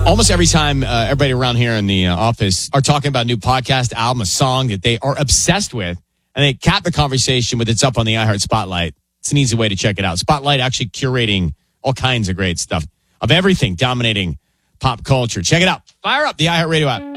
Almost every time everybody around here in the office are talking about a new podcast, album, a song that they are obsessed with, and they cap the conversation with it's up on the iHeart Spotlight. It's an easy way to check it out. Spotlight actually curating all kinds of great stuff of everything dominating pop culture. Check it out. Fire up the iHeartRadio app.